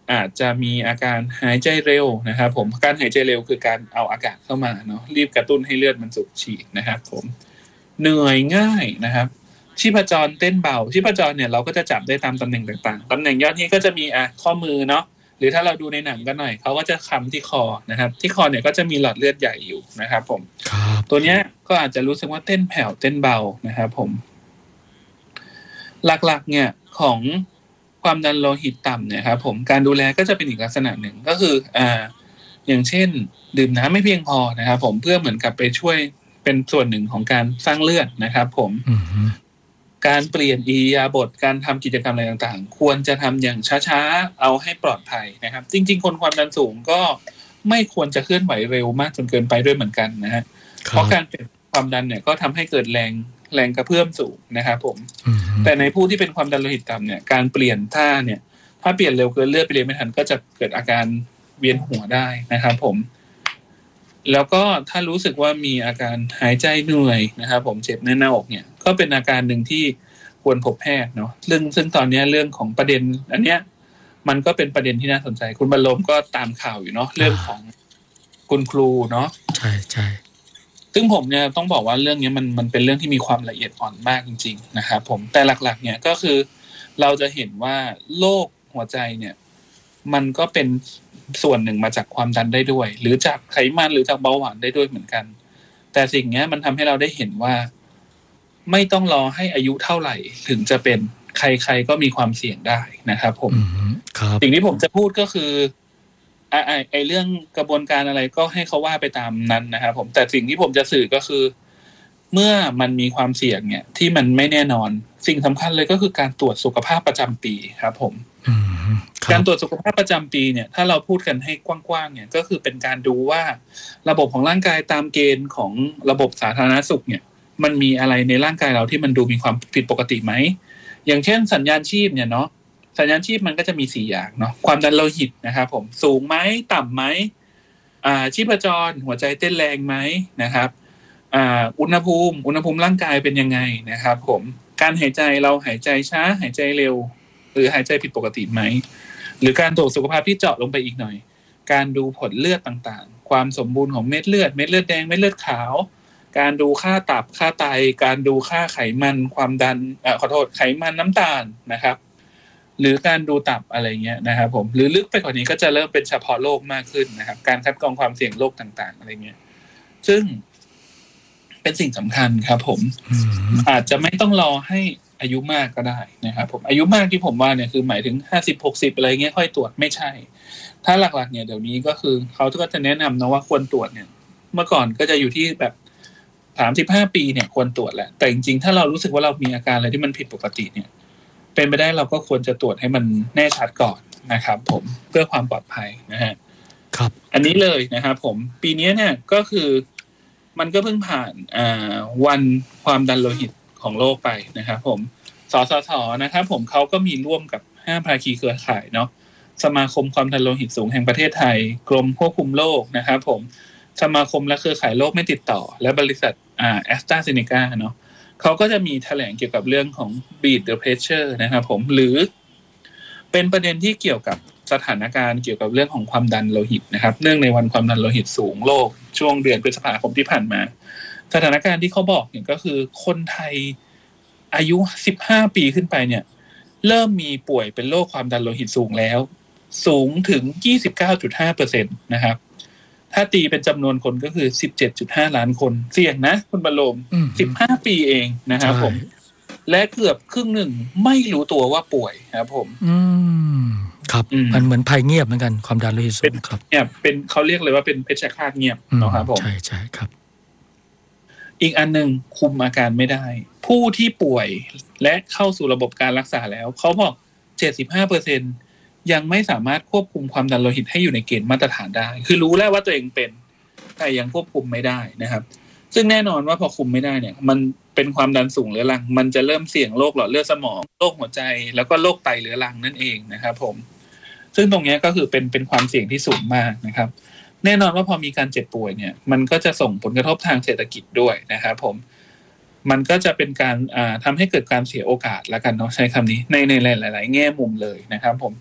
อาจจะมีอาการหายใจเร็วนะครับผมการหายใจเร็วคือการเอาอากาศเข้ามาเนาะรีบกระตุ้นให้เลือดมันสูบฉีดนะครับผมเหนื่อยง่ายนะครับชีพจรเต้นเบาชีพจรเนี่ยเราก็จะจับได้ตามตำแหน่งต่างๆตำแหน่งยอดฮิตก็จะมีอ่ะข้อมือเนาะหรือถ้าเราดูในหนังกันหน่อยเขาก็จะคำที่คอนะครับที่คอเนี่ยก็จะมีหลอดเลือดใหญ่อยู่นะครับผมตัวเนี้ยก็อาจจะรู้สึกว่าเต้นแผ่วเต้นเบานะครับผมหลักๆเนี่ยของความดันโลหิตต่ำเนี่ยครับผมการดูแลก็จะเป็นอีกลักษณะหนึ่งก็คืออ่าอย่างเช่นดื่มน้ำไม่เพียงพอนะครับผมเพื่อเหมือนกับไปช่วยเป็นส่วนหนึ่งของการสร้างเลือดนะครับผมการเปลี่ยนอิริยาบถการทำกิจกรรมอะไรต่างๆควรจะทำอย่างช้าๆเอาให้ปลอดภัยนะครับจริงๆคนความดันสูงก็ไม่ควรจะเคลื่อนไหวเร็วมากจนเกินไปด้วยเหมือนกันนะฮะเพราะการเปลี่ยนความดันเนี่ยก็ทำให้เกิดแรงแรงกระเพื่อมสูงนะครับผมแต่ในผู้ที่เป็นความดันโลหิตต่ำเนี่ยการเปลี่ยนท่าเนี่ยถ้าเปลี่ยนเร็วเกินเลือดไปเลี้ยงไม่ทันก็จะเกิดอาการเวียนหัวได้นะครับผมแล้วก็ถ้ารู้สึกว่ามีอาการหายใจเหนื่อยนะครับผมเจ็บแน่นหน้าอกเนี่ยก็เป็นอาการหนึ่งที่ควรพบแพทย์เนาะเรื่องซึ่งตอนนี้เรื่องของประเด็นอันเนี้ยมันก็เป็นประเด็นที่น่าสนใจคุณบรรลมก็ตามข่าวอยู่เนาะเรื่องของคุณครูเนาะใช่ใช่ซึ่งผมเนี่ยต้องบอกว่าเรื่องนี้มันมันเป็นเรื่องที่มีความละเอียดอ่อนมากจริงๆนะครับผมแต่หลักๆเนี่ยก็คือเราจะเห็นว่าโรคหัวใจเนี่ยมันก็เป็นส่วนหนึ่งมาจากความดันได้ด้วยหรือจากไขมันหรือจากเบาหวานได้ด้วยเหมือนกันแต่สิ่งนี้มันทำให้เราได้เห็นว่าไม่ต้องรอให้อายุเท่าไหร่ถึงจะเป็นใครๆก็มีความเสี่ยงได้นะครับผมสิ่งที่ผมจะพูดก็คือไอ้ไอ้เรื่องกระบวนการอะไรก็ให้เขาว่าไปตามนั้นนะครับผมแต่สิ่งที่ผมจะสื่อก็คือเมื่อมันมีความเสี่ยงเนี่ยที่มันไม่แน่นอนสิ่งสำคัญเลยก็คือการตรวจสุขภาพประจำปีครับผมการตรวจสุขภาพประจำปีเนี่ยถ้าเราพูดกันให้กว้างๆเนี่ยก็คือเป็นการดูว่าระบบของร่างกายตามเกณฑ์ของระบบสาธารณสุขเนี่ยมันมีอะไรในร่างกายเราที่มันดูมีความผิดปกติไหมอย่างเช่นสัญญาณชีพเนี่ยเนาะสัญญาณชีพมันก็จะมีสี่อย่างเนาะความดันโลหิตนะครับผมสูงไหมต่ำไหมอ่าชีพจรหัวใจเต้นแรงไหมนะครับอ่าอุณหภูมิอุณหภูมิร่างกายเป็นยังไงนะครับผมการหายใจเราหายใจช้าหายใจเร็วหรือหายใจผิดปกติไหมหรือการตรวจสุขภาพที่เจาะลงไปอีกหน่อยการดูผลเลือดต่างๆความสมบูรณ์ของเม็ดเลือดเม็ดเลือดแดงเม็ดเลือดขาวการดูค่าตับค่าไตการดูค่าไขมันความดันเอ่อขอโทษไขมันน้ำตาลนะครับหรือการดูตับอะไรเงี้ยนะครับผมหรือลึกไปกว่านี้ก็จะเริ่มเป็นเฉพาะโรคมากขึ้นนะครับการคัดกรองความเสี่ยงโรคต่างๆอะไรเงี้ยซึ่งเป็นสิ่งสำคัญครับผมอาจจะไม่ต้องรอให้อายุมากก็ได้นะครับผมอายุมากที่ผมว่าเนี่ยคือหมายถึงห้าสิบ หกสิบอะไรเงี้ยค่อยตรวจไม่ใช่ถ้าหลักๆเนี่ยเดี๋ยวนี้ก็คือเขาก็จะแนะนำนะว่าควรตรวจเนี่ยเมื่อก่อนก็จะอยู่ที่แบบสามสิบห้าปีเนี่ยควรตรวจแหละแต่จริงๆถ้าเรารู้สึกว่าเรามีอาการอะไรที่มันผิดปกติเนี่ยเป็นไปได้เราก็ควรจะตรวจให้มันแน่ชัดก่อนนะครับผมเพื่อความปลอดภัยนะฮะครับอันนี้เลยนะครับผมปีนี้เนี่ยก็คือมันก็เพิ่งผ่านอ่าวันความดันโลหิตของโลกไปนะครับผมสสสนะครับผมเขาก็มีร่วมกับห้าภาคีเครือข่ายเนาะสมาคมความดันโลหิตสูงแห่งประเทศไทยกรมควบคุมโรคนะครับผมสมาคมและเครือข่ายโรคไม่ติดต่อและบริษัทอ่าแอสตราเซเนกาเนาะเขาก็จะมีแถลงเกี่ยวกับเรื่องของ beat the pressure นะครับผมหรือเป็นประเด็นที่เกี่ยวกับสถานการณ์เกี่ยวกับเรื่องของความดันโลหิตนะครับเนื่องในวันความดันโลหิตสูงโลกช่วงเดือนพฤษภาคมที่ผ่านมาสถานการณ์ที่เขาบอกเนี่ยก็คือคนไทยอายุสิบห้าปีขึ้นไปเนี่ยเริ่มมีป่วยเป็นโรคความดันโลหิตสูงแล้วสูงถึง ยี่สิบเก้าจุดห้าเปอร์เซ็นต์ นะครับถ้าตีเป็นจำนวนคนก็คือ สิบเจ็ดจุดห้า ล้านคนเสี่ยงนะคุณบรรลมสิบห้าปีเองนะครับผมและเกือบครึ่งหนึ่งไม่รู้ตัวว่าป่วยครับผมอืมครับมันเหมือนภัยเงียบเหมือนกันความดันโลหิตสูงครับเนี่ยเป็นเขาเรียกเลยว่าเป็นเพชฌฆาตเงียบเนาะครับผมใช่ใช่ครับอีกอันนึงคุมอาการไม่ได้ผู้ที่ป่วยและเข้าสู่ระบบการรักษาแล้วเขาบอก เจ็ดสิบห้าเปอร์เซ็นต์ ยังไม่สามารถควบคุมความดันโลหิตให้อยู่ในเกณฑ์มาตรฐานได้คือรู้แล้วว่าตัวเองเป็นแต่ยังควบคุมไม่ได้นะครับซึ่งแน่นอนว่าพอคุมไม่ได้เนี่ยมันเป็นความดันสูงเรื้อรังมันจะเริ่มเสี่ยงโรคหลอดเลือดสมองโรคหัวใจแล้วก็โรคไตเรื้อรังนั่นเองนะครับผมซึ่งตรงนี้ก็คือเป็นเป็นความเสี่ยงที่สูงมากนะครับแน่นอนว่าพอมีการเจ็บป่วยเนี่ยมันก็จะส่งผลกระทบทางเศรษฐกิจด้วยนะครับผมมันก็จะเป็นการอ่าทำให้เกิดการเสียโอกาสแล้วกันเนาะใช้คำนี้ในในหลายๆแง่มุมเลยนะครับผม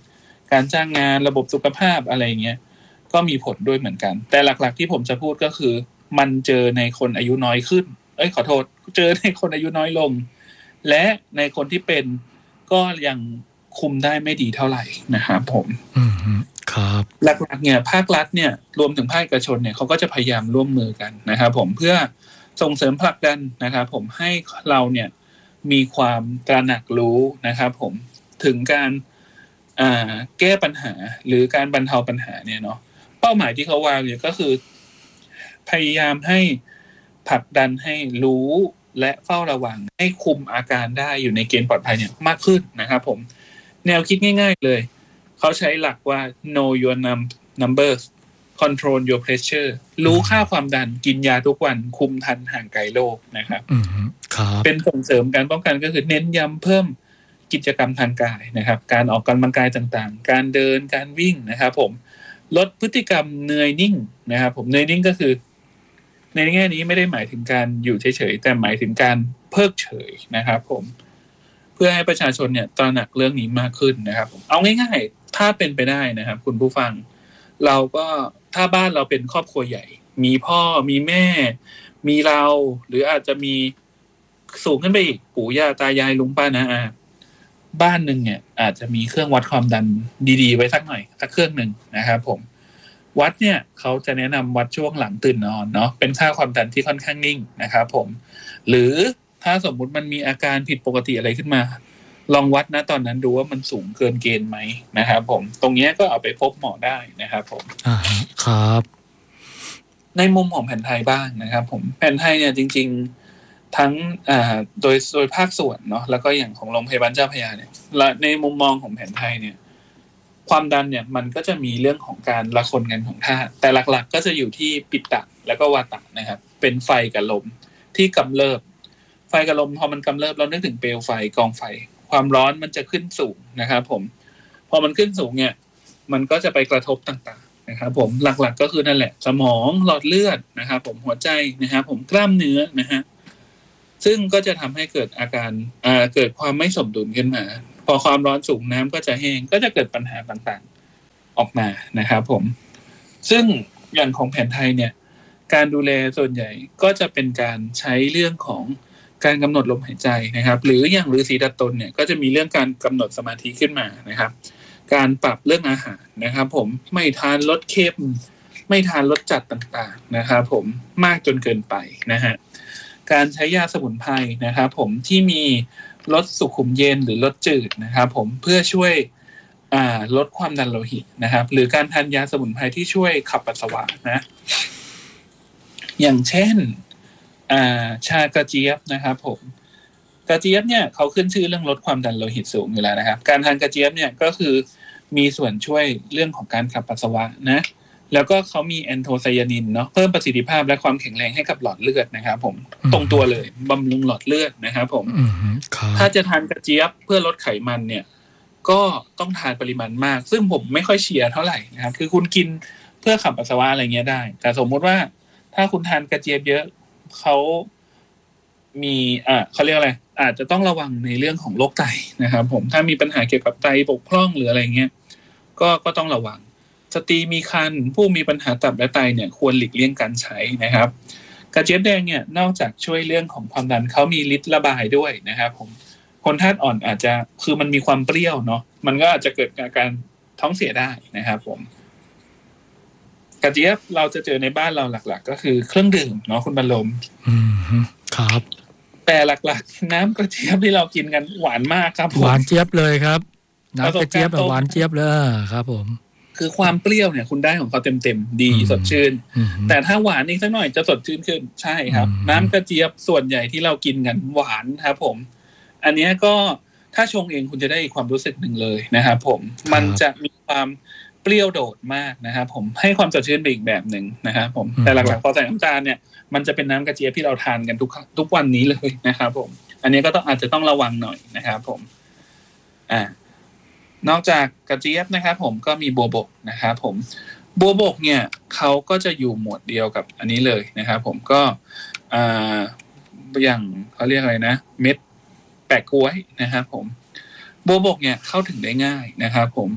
การจ้างงานระบบสุขภาพอะไรเงี้ยก็มีผลด้วยเหมือนกันแต่หลักๆที่ผมจะพูดก็คือมันเจอในคนอายุน้อยขึ้นเอ้ยขอโทษเจอในคนอายุน้อยลงและในคนที่เป็นก็ยังคุมได้ไม่ดีเท่าไหร่นะครับผมอืมครับหลักๆเนี่ยภาครัฐเนี่ยรวมถึงภาคเอกชนเนี่ยเขาก็จะพยายามร่วมมือกันนะครับผมเพื่อส่งเสริมผลักดันนะครับผมให้เราเนี่ยมีความตระหนักรู้นะครับผมถึงการอ่าแก้ปัญหาหรือการบรรเทาปัญหาเนี่ยเนาะเป้าหมายที่เขาวางเนี่ยก็คือพยายามให้ผลักดันให้รู้และเฝ้าระวังให้คุมอาการได้อยู่ในเกณฑ์ปลอดภัยเนี่ยมากขึ้นนะครับผมแนวคิดง่ายๆเลยเขาใช้หลักว่า know your numbers control your pressure รู้ค่าความดันกินยาทุกวันคุมทันห่างไกลโรคนะครับเป็นส่งเสริมการป้องกันก็คือเน้นย้ำเพิ่มกิจกรรมทางกายนะครับการออกกำลังกายต่างๆการเดินการวิ่งนะครับผมลดพฤติกรรมเหนื่อยนิ่งนะครับผมเหนื่อยนิ่งก็คือในแง่นี้ไม่ได้หมายถึงการอยู่เฉยๆแต่หมายถึงการเพิกเฉยนะครับผมเพื่อให้ประชาชนเนี่ยตระหนักเรื่องนี้มากขึ้นนะครับผมเอาง่ายๆถ้าเป็นไปได้นะครับคุณผู้ฟังเราก็ถ้าบ้านเราเป็นครอบครัวใหญ่มีพ่อมีแม่มีเราหรืออาจจะมีสูงขึ้นไปอีกปู่ย่าตายายลุงป้าน้าอาบ้านนึงเนี่ยอาจจะมีเครื่องวัดความดันดีๆไว้สักหน่อยสักเครื่องนึงนะครับผมวัดเนี่ยเขาจะแนะนำวัดช่วงหลังตื่นนอนเนาะเป็นค่าความดันที่ค่อนข้างนิ่งนะครับผมหรือถ้าสมมุติมันมีอาการผิดปกติอะไรขึ้นมาลองวัดนะตอนนั้นดูว่ามันสูงเกินเกณฑ์ไหมนะครับผมตรงนี้ก็เอาไปพบหมอได้นะครับผมอ่าครับในมุมของแผนไทยบ้างนะครับผมแผนไทยเนี่ยจริงๆทั้งอ่าโดยโดยภาคส่วนเนาะแล้วก็อย่างของโรงพยาบาลเจ้าพระยาเนี่ยและในมุมมองของแผนไทยเนี่ยความดันเนี่ยมันก็จะมีเรื่องของการละคนกันของธาตุแต่หลักๆก็จะอยู่ที่ปิตตะแล้วก็วาตะนะครับเป็นไฟกับลมที่กำเริบไฟกับลมพอมันกำเริบเรานึกถึงเปลวไฟกองไฟความร้อนมันจะขึ้นสูงนะครับผมพอมันขึ้นสูงเนี่ยมันก็จะไปกระทบต่างๆนะครับผมหลักๆก็คือนั่นแหละสมองหลอดเลือดนะครับผมหัวใจนะครับผมกล้ามเนื้อนะฮะซึ่งก็จะทำให้เกิดอาการอ่าเกิดความไม่สมดุลขึ้นมาพอความร้อนสูงน้ำก็จะแห้งก็จะเกิดปัญหาต่างๆออกมานะครับผมซึ่งอย่างของแผนไทยเนี่ยการดูแลส่วนใหญ่ก็จะเป็นการใช้เรื่องของการกำหนดลมหายใจนะครับหรืออย่างฤาษีดัดตนเนี่ยก็จะมีเรื่องการกำหนดสมาธิขึ้นมานะครับการปรับเรื่องอาหารนะครับผมไม่ทานรสเค็มไม่ทานรสจัดต่างๆนะครับผมมากจนเกินไปนะฮะการใช้ยาสมุนไพรนะครับผมที่มีรสสุขุมเย็นหรือรสจืดนะครับผมเพื่อช่วยอ่าลดความดันโลหิตนะครับหรือการทานยาสมุนไพรที่ช่วยขับปัสสาวะนะอย่างเช่นอ่าชากระเจี๊ยบนะครับผมกระเจี๊ยบเนี่ยเขาขึ้นชื่อเรื่องลดความดันโลหิตสูงอยู่แล้วนะครับการทานกระเจี๊ยบเนี่ยก็คือมีส่วนช่วยเรื่องของการขับปัสสาวะนะแล้วก็เขามีแอนโทไซยานินเนาะเพิ่มประสิทธิภาพและความแข็งแรงให้กับหลอดเลือดนะครับผมตรงตัวเลยบำรุงหลอดเลือดนะครับผมถ้าจะทานกระเจี๊ยบเพื่อลดไขมันเนี่ยก็ต้องทานปริมาณมากซึ่งผมไม่ค่อยเชียร์เท่าไหร่นะครับคือคุณกินเพื่อขับปัสสาวะอะไรเงี้ยได้แต่สมมติว่าถ้าคุณทานกระเจี๊ยบเยอะเขามีอ่าเขาเรียกอะไรอาจจะต้องระวังในเรื่องของโรคไตนะครับผมถ้ามีปัญหาเกี่ยวกับไตบกพร่องหรืออะไรเงี้ยก็ก็ต้องระวังสตรีมีครรภ์ผู้มีปัญหาตับและไตเนี่ยควรหลีกเลี่ยงการใช้นะครับกระเจี๊ยบแดงเนี่ยนอกจากช่วยเรื่องของความดันเขามีฤทธิ์ระบายด้วยนะครับผมคนธาตุอ่อนอาจจะคือมันมีความเปรี้ยวเนาะมันก็อาจจะเกิดอาการท้องเสียได้นะครับผมกระเจี๊ยบเราจะเจอในบ้านเราหลักๆก็คือเครื่องดื่มเนาะคุณบรรลมอืมครับแต่หลักๆน้ำกระเจี๊ยบที่เรากินกันหวานมากครับหวานเจี๊ยบเลยครับน้ำกระเจี๊ยบหวานเจี๊ยบเลยครับผมคือความเปรี้ยวเนี่ยคุณได้ของเขาเต็มๆดีสดชื่นแต่ถ้าหวานอีกสักหน่อยจะสดชื่นขึ้นใช่ครับน้ำกระเจี๊ยบส่วนใหญ่ที่เรากินกันหวานครับผมอันนี้ก็ถ้าชงเองคุณจะได้ความรู้สึกหนึ่งเลยนะครับผมมันจะมีความเปรี้ยวโดดมากนะครับผมให้ความสดชื่นไปอีกแบบหนึ่งนะครับผมแต่หลักๆพอใส่น้ำตาลเนี่ยมันจะเป็นน้ำกระเจี๊ยบที่เราทานกันทุกทุกวันนี้เลยนะครับผมอันนี้ก็ต้องอาจจะต้องระวังหน่อยนะครับผมอ่านอกจากกระเจี๊ยบนะครับผมก็มีบัวบกนะครับผมบัวบกเนี่ยเขาก็จะอยู่หมวดเดียวกับอันนี้เลยนะครับผมก็อ่าอย่างเขาเรียกอะไรนะเม็ดแปะกล้วยนะครับผมบัวบกเนี่ยเข้าถึงได้ง่ายนะครับผม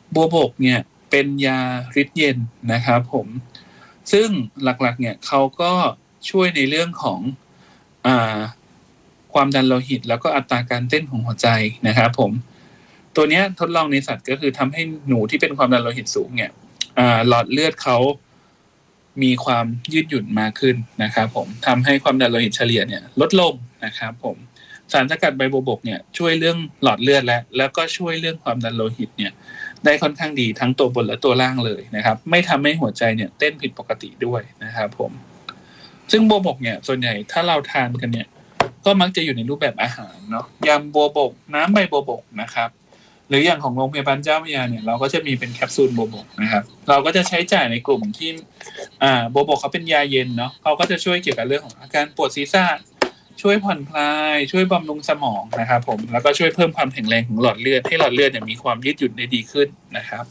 บัวบกเนี่ยเป็นยาฤทธิ์เย็นนะครับผมซึ่งหลักๆเนี่ยเขาก็ช่วยในเรื่องของอ่าความดันโลหิตแล้วก็อัตราการเต้นของหัวใจนะครับผมตัวเนี้ยทดลองในสัตว์ก็คือทำให้หนูที่เป็นความดันโลหิตสูงเนี่ยอ่าหลอดเลือดเขามีความยืดหยุ่นมากขึ้นนะครับผมทำให้ความดันโลหิตเฉลี่ยเนี่ยลดลงนะครับผมสารสกัดใบบัวบกเนี่ยช่วยเรื่องหลอดเลือดและแล้วก็ช่วยเรื่องความดันโลหิตเนี่ยได้ค่อนข้างดีทั้งตัวบนและตัวล่างเลยนะครับไม่ทำให้หัวใจเนี่ยเต้นผิดปกติด้วยนะครับผมซึ่งบัวบกเนี่ยส่วนใหญ่ถ้าเราทานกันเนี่ยก็มักจะอยู่ในรูปแบบอาหารเนาะยำบัวบกน้ำใบบัวบกนะครับหรืออย่างของโรงพยาบาลเจ้าพระยาเนี่ยเราก็จะมีเป็นแคปซูลบัวบกนะครับเราก็จะใช้จ่ายในกลุ่มที่อ่าบัวบกเขาเป็นยาเย็นเนาะเขาก็จะช่วยเกี่ยวกับเรื่องของอาการปวดศีรษะช่วยผ่อนคลายช่วยบำรุงสมองนะครับผมแล้วก็ช่วยเพิ่มความแข็งแรงของหลอดเลือดให้หลอดเลือดเนี่ยมีความยืดหยุ่นได้ดีขึ้นนะครับ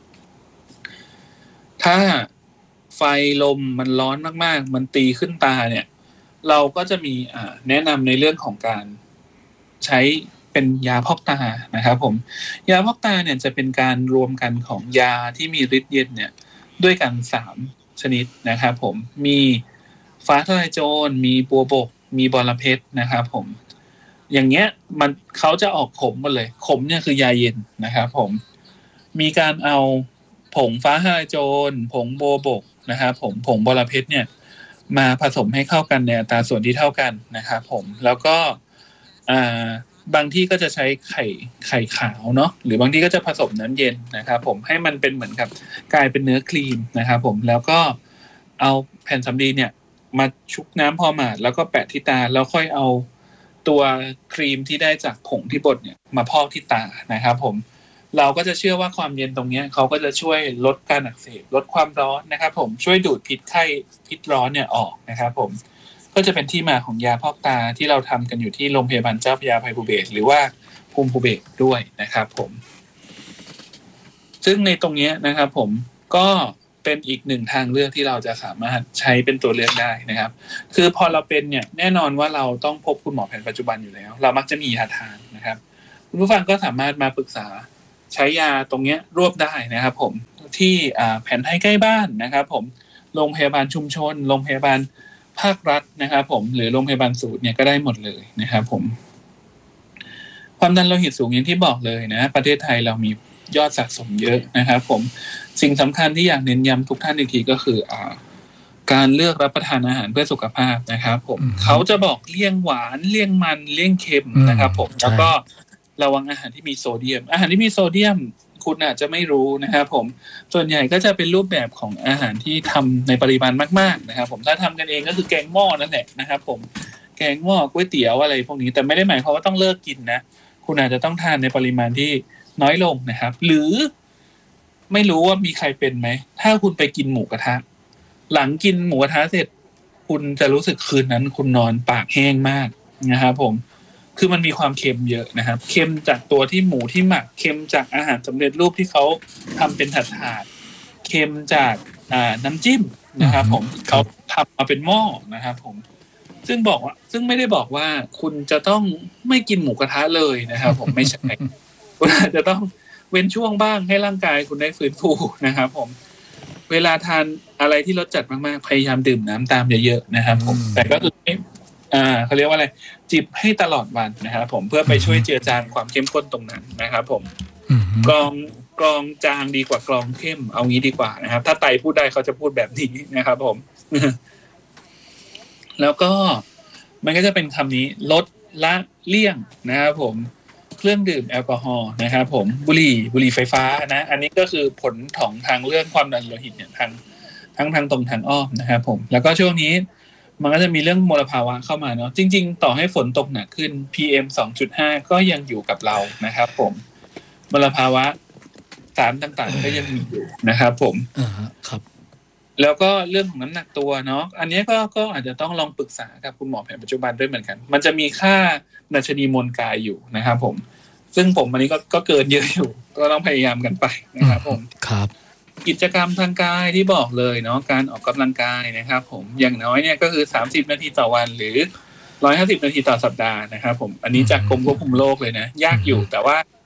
ถ้าไฟลมมันร้อนมากๆมันตีขึ้นตาเนี่ยเราก็จะมีอ่าแนะนำในเรื่องของการใช้เป็นยาพอกตานะครับผมยาพอกตาเนี่ยจะเป็นการรวมกันของยาที่มีฤทธิ์เย็นเนี่ยด้วยกันสามชนิดนะครับผมมีฟ้าทะลายโจรมีบัวบกมีบอระเพ็ดนะครับผมอย่างเงี้ยมันเขาจะออกขมหมดเลยขมเนี่ยคือยาเย็นนะครับผมมีการเอาผงฟ้าทะลายโจรผงบัวบกนะครับผมผงบอระเพ็ดเนี่ยมาผสมให้เข้ากันในอัตราส่วนที่เท่ากันนะครับผมแล้วก็อ่าบางที่ก็จะใช้ไข่ไข่ขาวเนาะหรือบางที่ก็จะผสมน้ำเย็นนะครับผมให้มันเป็นเหมือนกับกลายเป็นเนื้อครีมนะครับผมแล้วก็เอาแผ่นสำลีเนี่ยมาชุบน้ำพอหมาดแล้วก็แปะที่ตาแล้วค่อยเอาตัวครีมที่ได้จากผงที่บดเนี่ยมาพอกที่ตานะครับผมเราก็จะเชื่อว่าความเย็นตรงนี้เขาก็จะช่วยลดการอักเสบลดความร้อนนะครับผมช่วยดูดพิษไข้พิษร้อนเนี่ยออกนะครับผมก็จะเป็นที่มาของยาพอกตาที่เราทำกันอยู่ที่โรงพยาบาลเจ้าพระยาอภัยภูเบศรหรือว่าภูมิภูเบศรด้วยนะครับผมซึ่งในตรงนี้นะครับผมก็เป็นอีกหนึ่งทางเลือกที่เราจะสามารถใช้เป็นตัวเลือกได้นะครับคือพอเราเป็นเนี่ยแน่นอนว่าเราต้องพบคุณหมอแผนปัจจุบันอยู่แล้วเรามักจะมียาทานนะครับคุณผู้ฟังก็สามารถมาปรึกษาใช้ยาตรงนี้รวบได้นะครับผมที่แผนไทยใกล้บ้านนะครับผมโรงพยาบาลชุมชนโรงพยาบาลภาครัฐนะครับผมหรือโรงพยาบาลศูนย์เนี่ยก็ได้หมดเลยนะครับผมความดันโลหิตสูงอย่างที่บอกเลยนะประเทศไทยเรามียอดสะสมเยอะนะครับผมสิ่งสำคัญที่อยากเน้นย้ำทุกท่านอีกทีก็คืออ่าการเลือกรับประทานอาหารเพื่อสุขภาพนะครับผมเขาจะบอกเลี่ยงหวานเลี่ยงมันเลี่ยงเค็มนะครับผมแล้วก็ระวังอาหารที่มีโซเดียมอาหารที่มีโซเดียมคุณอาจจะไม่รู้นะครับผมส่วนใหญ่ก็จะเป็นรูปแบบของอาหารที่ทำในปริมาณมากๆนะครับผมถ้าทำกันเองก็คือแกงหม้อนั่นแหละนะครับผมแกงหม้อก๋วยเตี๋ยวอะไรพวกนี้แต่ไม่ได้หมายความว่าต้องเลิกกินนะคุณอาจจะต้องทานในปริมาณที่น้อยลงนะครับหรือไม่รู้ว่ามีใครเป็นไหมถ้าคุณไปกินหมูกระทะหลังกินหมูกระทะเสร็จคุณจะรู้สึกคืนนั้นคุณนอนปากแห้งมากนะครับผมคือมันมีความเค็มเยอะนะครับเค็มจากตัวที่หมูที่หมักเค็มจากอาหารสำเร็จรูปที่เขาทำเป็นถาดๆเค็มจากอ่าน้ำจิ้มนะครับผมเขาทำมาเป็นหม้อนะครับผมซึ่งบอกว่าซึ่งไม่ได้บอกว่าคุณจะต้องไม่กินหมูกระทะเลยนะครับผมไม่ใช่คุณอาจจะต้องเว้นช่วงบ้างให้ร่างกายคุณได้ฟื้นฟูนะครับผมเวลาทานอะไรที่รสจัดมากๆพยายามดื่มน้ำตามเยอะๆนะครับผมแต่ก็คืออ่าเขาเรียกว่าอะไรจิบให้ตลอดวันนะครับผมเพื่อไปช่วยเจือจางความเข้มข้นตรงนั้นนะครับผมกรองกรองจางดีกว่ากรองเข้มเอางี้ดีกว่านะครับถ้าไตพูดได้เขาจะพูดแบบนี้นะครับผมแล้วก็มันก็จะเป็นคำนี้ลดละเลี่ยงนะครับผมเครื่องดื่มแอลกอฮอล์นะครับผมบุหรี่บุหรี่ไฟฟ้านะอันนี้ก็คือผลของทางเรื่องความดันโลหิตเนี่ยทางทั้งทางตรงทางอ้อมนะครับผมแล้วก็ช่วงนี้มันก็จะมีเรื่องมลภาวะเข้ามาเนาะจริงๆต่อให้ฝนตกหนักขึ้น พี เอ็ม สองจุดห้า ก็ยังอยู่กับเรานะครับผมมลภาวะสารต่างๆก็ยังมีอยู่นะครับผมอ่าครับแล้วก็เรื่องของน้ำหนักตัวเนาะอันนี้ก็ก็อาจจะต้องลองปรึกษากับคุณหมอแผนปัจจุบันด้วยเหมือนกันมันจะมีค่าดัชนีมวลกายอยู่นะครับผมซึ่งผมอันนี้ก็ก็เกินเยอะอยู่ก็ต้องพยายามกันไปนะครับผมครับกิจกรรมทางกายที่บอกเลยเนาะการออกกำลังกายนะครับผมอย่างน้อยเนี่ยก็คือสามสิบนาทีต่อวันหรือหนึ่งร้อยห้าสิบนาทีต่อสัปดาห์นะครับผมอันนี้จากกรมควบคุมโรคเลยนะยากอยู่แต่ว่า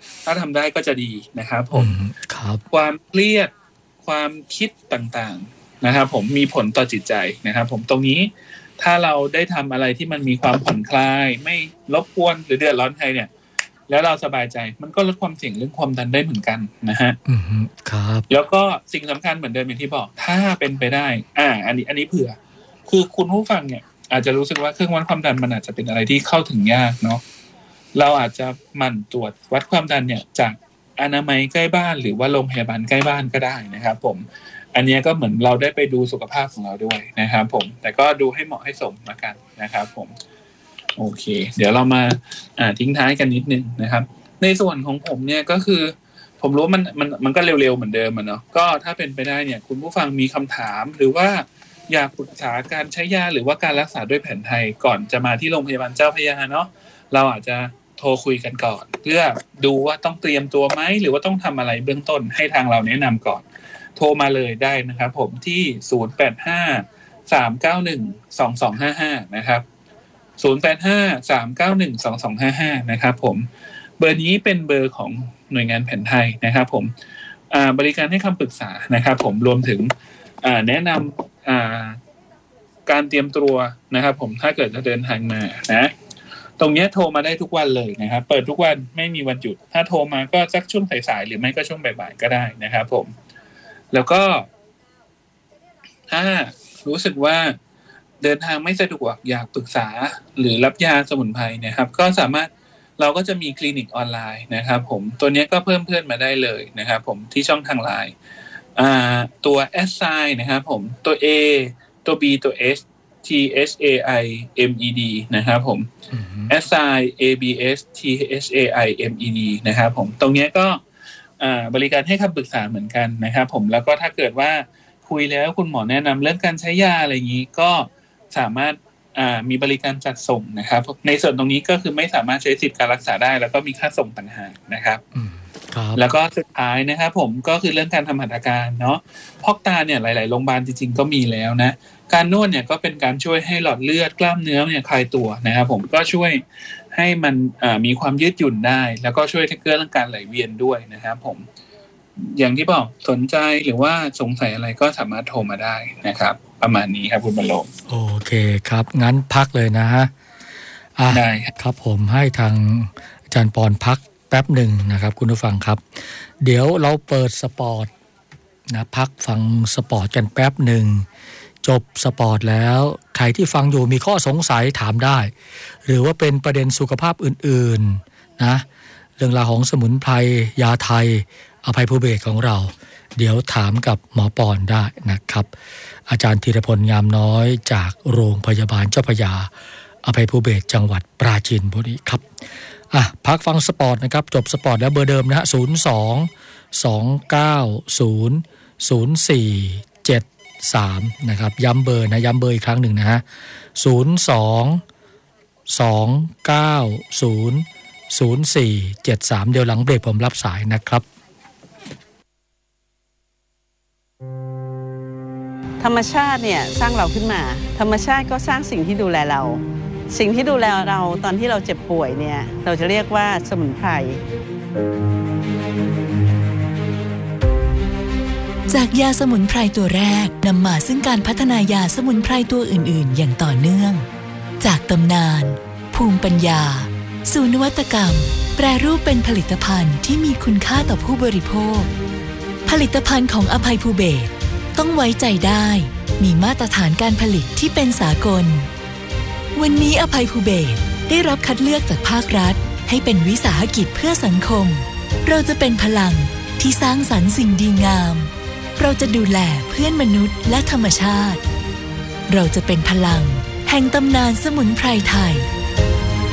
ถ้าทำได้ก็จะดีนะครับผมครับความเครียดความคิดต่างๆนะครับผมมีผลต่อจิตใจนะครับผมตรงนี้ถ้าเราได้ทำอะไรที่มันมีความผ่อนคลายไม่รบกวนหรือเดือดร้อนใครเนี่ยแล้วเราสบายใจมันก็ลดความเสี่ยงเรื่องความดันได้เหมือนกันนะฮะอืมครับแล้วก็สิ่งสำคัญเหมือนเดิมอย่างที่บอกถ้าเป็นไปได้อ่าอันนี้อันนี้เผื่อคือคุณผู้ฟังเนี่ยอาจจะรู้สึกว่าเครื่องวัดความดันมันอาจจะเป็นอะไรที่เข้าถึงยากเนาะเราอาจจะหมั่นตรวจวัดความดันเนี่ยจากอนามัยใกล้บ้านหรือว่าโรงพยาบาลใกล้บ้านก็ได้นะครับผมอันนี้ก็เหมือนเราได้ไปดูสุขภาพของเราด้วยนะครับผมแต่ก็ดูให้เหมาะให้สมละกันนะครับผมโอเคเดี๋ยวเรามาอ่าทิ้งท้ายกันนิดนึงนะครับในส่วนของผมเนี่ยก็คือผมรู้มันมันมันก็เร็วๆเหมือนเดิมอ่ะเนาะก็ถ้าเป็นไปได้เนี่ยคุณผู้ฟังมีคำถามหรือว่าอยากปรึกษาการใช้ยาหรือว่าการรักษาด้วยแผนไทยก่อนจะมาที่โรงพยาบาลเจ้าพระยาเนาะเราอาจจะโทรคุยกันก่อนเพื่อดูว่าต้องเตรียมตัวไหมหรือว่าต้องทำอะไรเบื้องต้นให้ทางเราแนะนำก่อนโทรมาเลยได้นะครับผมที่ศูนย์ แปด ห้า สาม เก้า หนึ่ง สอง สอง ห้า ห้านะครับศูนย์ แปด ห้า สาม เก้า หนึ่ง สอง สอง ห้า ห้านะครับผมเบอร์นี้เป็นเบอร์ของหน่วยงานแผนไทยนะครับผมอ่าบริการให้คำปรึกษานะครับผมรวมถึงอ่าแนะนำอ่าการเตรียมตัวนะครับผมถ้าเกิดจะเดินทางมานะตรงนี้โทรมาได้ทุกวันเลยนะครับเปิดทุกวันไม่มีวันหยุดถ้าโทรมาก็สักช่วงสายๆหรือไม่ก็ช่วงบ่ายๆก็ได้นะครับผมแล้วก็ถ้ารู้สึกว่าเดินทางไม่สะดวกอยากปรึกษาหรือรับยาสมุนไพรนะครับก็สามารถเราก็จะมีคลินิกออนไลน์นะครับผมตัวนี้ก็เพิ่มเพื่อนมาได้เลยนะครับผมที่ช่องทางไลน์อ่าตัวแอสไซน์นะครับผมตัว A ตัว B ตัว H T H A I M E D นะครับผม assign A B S T H A I M E D นะครับผมตรงนี้ก็บริการให้คำปรึกษาเหมือนกันนะครับผมแล้วก็ถ้าเกิดว่าคุยแล้วคุณหมอแนะนำเรื่องการใช้ยาอะไรอย่างนี้ก็สามารถมีบริการจัดส่งนะครับในส่วนตรงนี้ก็คือไม่สามารถใช้สิทธิ์การรักษาได้แล้วก็มีค่าส่งต่างหากนะครับแล้วก็สุดท้ายนะครับผมก็คือเรื่องการทำหัตถการเนาะพอกตาเนี่ยหลายๆโรงพยาบาลจริงๆก็มีแล้วนะการนวดเนี่ยก็เป็นการช่วยให้หลอดเลือดกล้ามเนื้อเนี่ยคลายตัวนะครับผมก็ช่วยให้มันมีความยืดหยุ่นได้แล้วก็ช่วยให้เกิดเรื่องการไหลเวียนด้วยนะครับผมอย่างที่บอกสนใจหรือว่าสงสัยอะไรก็สามารถโทรมาได้นะครับประมาณนี้ครับคุณบรรลงโอเคครับงั้นพักเลยนะฮะได้ครับผมให้ทางอาจารย์ปอนพักแป๊บหนึ่งนะครับคุณผู้ฟังครับเดี๋ยวเราเปิดสปอร์ตนะพักฟังสปอร์ตกันแป๊บหนึ่งจบสปอร์ตแล้วใครที่ฟังอยู่มีข้อสงสัยถามได้หรือว่าเป็นประเด็นสุขภาพอื่นๆนะเรื่องราวของสมุนไพรยาไทยอภัยภูเบศรของเราเดี๋ยวถามกับหมอปอนได้นะครับอาจารย์ธีรพลงามน้อยจากโรงพยาบาลเจ้าพระยาอภัยภูเบศรจังหวัดปราจีนบุรีครับอ่ะพักฟังสปอร์ตนะครับจบสปอร์ตแล้วเบอร์เดิมนะฮะศูนย์ สอง สอง เก้า ศูนย์ ศูนย์ สี่ เจ็ด สามนะครับย้ำเบอร์นะย้ำเบอร์อีกครั้งหนึ่งนะฮะศูนย์ สอง สอง เก้า ศูนย์ ศูนย์ สี่ เจ็ด สามเดี๋ยวหลังเบรกผมรับสายนะครับธรรมชาติเนี่ยสร้างเราขึ้นมาธรรมชาติก็สร้างสิ่งที่ดูแลเราสิ่งที่ดูแลเราตอนที่เราเจ็บป่วยเนี่ยเราจะเรียกว่าสมุนไพรจากยาสมุนไพรตัวแรกนำมาซึ่งการพัฒนายาสมุนไพรตัวอื่นๆอย่างต่อเนื่องจากตำนานภูมิปัญญาสู่นวัตกรรมแปรรูปเป็นผลิตภัณฑ์ที่มีคุณค่าต่อผู้บริโภคผลิตภัณฑ์ของอภัยภูเบศรต้องไว้ใจได้มีมาตรฐานการผลิตที่เป็นสากลวันนี้อภัยภูเบศรได้รับคัดเลือกจากภาครัฐให้เป็นวิสาหกิจเพื่อสังคมเราจะเป็นพลังที่สร้างสรรค์สิ่งดีงามเราจะดูแลเพื่อนมนุษย์และธรรมชาติเราจะเป็นพลังแห่งตำนานสมุนไพรไทย